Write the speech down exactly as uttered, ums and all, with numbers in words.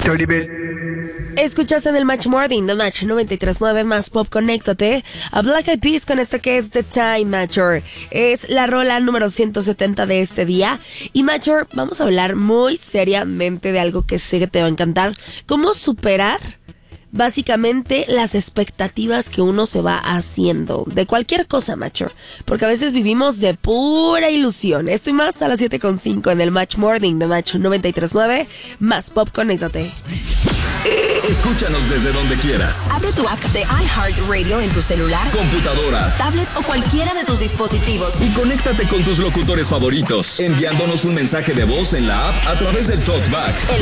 Escuchaste en el Match Morning de Match noventa y tres punto nueve más Pop. Conéctate a Black Eyed Peas con esto que es The Time Matcher. Es la rola número ciento setenta de este día. Y Matcher, vamos a hablar muy seriamente de algo que sé que te va a encantar. ¿Cómo superar básicamente las expectativas que uno se va haciendo de cualquier cosa, Matcher? Porque a veces vivimos de pura ilusión. Esto y más a las siete con cinco en el Match Morning de Match noventa y tres punto nueve más Pop. Conéctate. Escúchanos desde donde quieras. Abre tu app de iHeartRadio en tu celular, computadora, tablet o cualquiera de tus dispositivos. Y conéctate con tus locutores favoritos, enviándonos un mensaje de voz en la app a través del TalkBack.